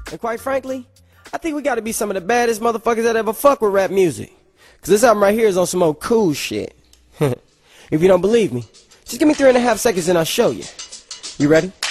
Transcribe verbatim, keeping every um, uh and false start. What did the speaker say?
And quite frankly, I think we gotta be some of the baddest motherfuckers that ever fuck with rap music. Cause this album right here is on some old cool shit. If you don't believe me, just give me three and a half seconds and I'll show you. You ready?